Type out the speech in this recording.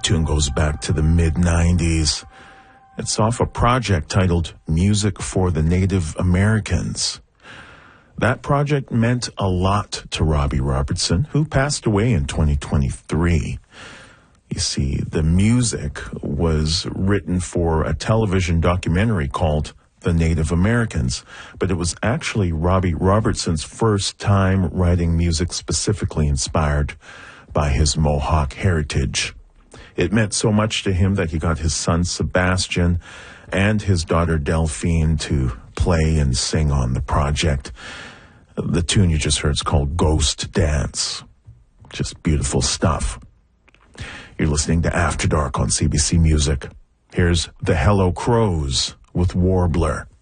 tune goes back to the mid-90s. It's off a project titled Music for the Native Americans. That project meant a lot to Robbie Robertson, who passed away in 2023. You see, the music was written for a television documentary called The Native Americans, but it was actually Robbie Robertson's first time writing music specifically inspired by his Mohawk heritage. It meant so much to him that he got his son Sebastian and his daughter Delphine to play and sing on the project. The tune you just heard is called Ghost Dance. Just beautiful stuff. You're listening to After Dark on CBC Music. Here's the Hello Crows with Warbler.